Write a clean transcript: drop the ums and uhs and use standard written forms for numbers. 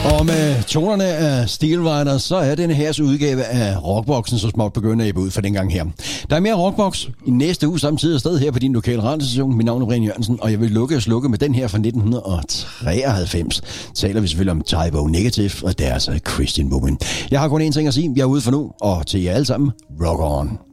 Og med tonerne af Steel Riders, så er denne her udgave af Rockboxen så småt begynder at ud for den gang her. Der er mere Rockbox i næste uge samtidig sted her på din lokale radiostation. Mit navn er Brian Jørgensen, og jeg vil lukke og slukke med den her fra 1993. Taler vi selvfølgelig om Type O Negative og deres Christian Woman. Jeg har kun én ting at sige. Jeg er ude for nu, og til jer alle sammen, rock on!